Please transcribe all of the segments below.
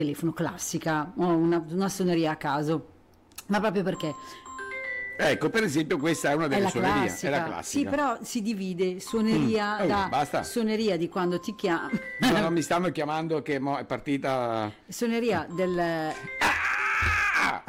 telefono classica, o una suoneria a caso, ma proprio perché Ecco, per esempio, questa è una è delle la suonerie, è la classica. classica. Sì, però si divide suoneria da Basta. suoneria di quando ti chiama, No, no, mi stanno chiamando che è partita. suoneria del Ah!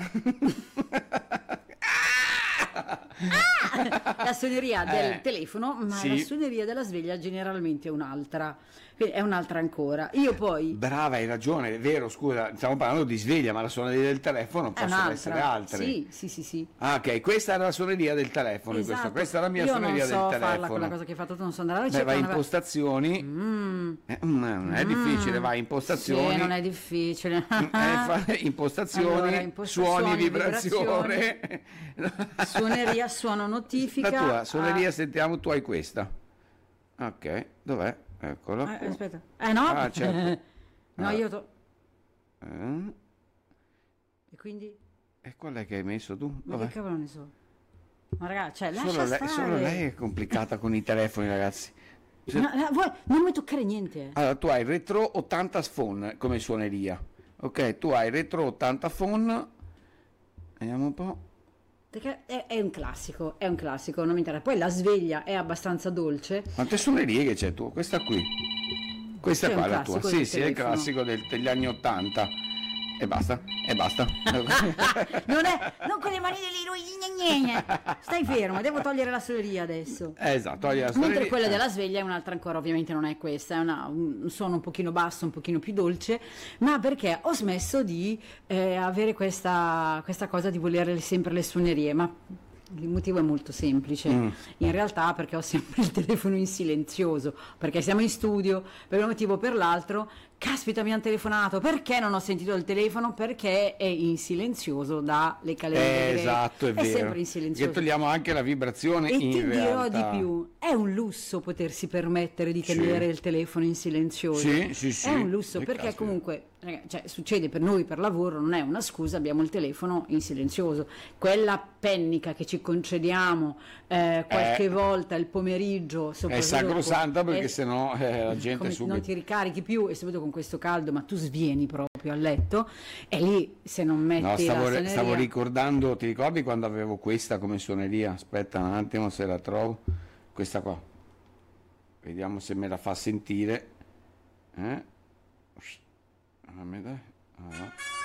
la suoneria del telefono, ma sì. la suoneria della sveglia generalmente è un'altra, quindi è un'altra ancora. Io poi Brava, hai ragione, è vero, scusa, stiamo parlando di sveglia, ma la suoneria del telefono è possono essere un'altra. altre. Sì. Ah, ok, questa è la suoneria del telefono, Esatto. questa è la mia Io suoneria non so del farla telefono. quella cosa che hai fatto tu, non so andare alla Beh, ricerca. vai in impostazioni, non è difficile, vai in impostazioni, Sì, non è difficile. impostazioni, Allora, suoni, vibrazione. Suoneria, suono, notifica. La tua suoneria, sentiamo, tu hai questa. Ok, dov'è? Eccola. Aspetta. No. Ah, certo. No, Ah. io e quindi? E qual è che hai messo tu? Ma Dov'è? che cavolo ne so? Ma ragazzi, cioè, Solo lascia lei, stare. solo lei è complicata con i telefoni, ragazzi. Non mi toccare niente. Allora, tu hai Retro 80 Phone come suoneria. Ok, tu hai Retro 80 Phone. Vediamo un po'. Perché è un classico, non mi interessa. Poi la sveglia è abbastanza dolce. Quante suonerie che c'è tu? Questa qui. Questa C'è qua un è la tua. classico Sì, del è il telefono. classico degli anni 80. E basta. Non con le manine lì, stai fermo, devo togliere la suoneria adesso. Esatto, togli la suoneria. Mentre quella della sveglia è un'altra ancora, ovviamente non è questa, è un suono un pochino basso, un pochino più dolce, ma perché ho smesso di avere questa cosa di volere sempre le suonerie, ma il motivo è molto semplice, in realtà perché ho sempre il telefono in silenzioso, perché siamo in studio, per un motivo o per l'altro, caspita mi hanno telefonato, perché non ho sentito il telefono? Perché è in silenzioso dalle calende. Esatto, è vero. Sempre in silenzioso. Che togliamo anche la vibrazione E in ti dirò realtà. di più, è un lusso potersi permettere di tenere il telefono in silenzioso. Sì. È un lusso, Che perché caspita. comunque cioè, succede per noi per lavoro, non è una scusa, abbiamo il telefono in silenzioso. Quella pennica che ci concediamo qualche volta il pomeriggio, È soprattutto sacrosanta perché è- sennò la gente come subito. non ti ricarichi più, e soprattutto con questo caldo, ma tu svieni proprio a letto, e lì se non metti No, la suoneria. stavo ricordando, ti ricordi quando avevo questa come suoneria? Aspetta un attimo se la trovo. Questa qua. Vediamo se me la fa sentire. Dammi dai. Ah.